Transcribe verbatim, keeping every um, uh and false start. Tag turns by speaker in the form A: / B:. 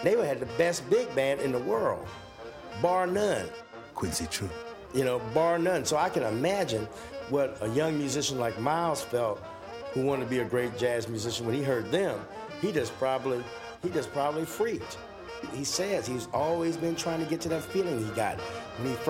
A: They had the best big band in the world, bar none.
B: Quincy True.
A: You know, bar none. So I can imagine what a young musician like Miles felt, who wanted to be a great jazz musician. When he heard them, he just probably, he just probably freaked. He says he's always been trying to get to that feeling he got when he first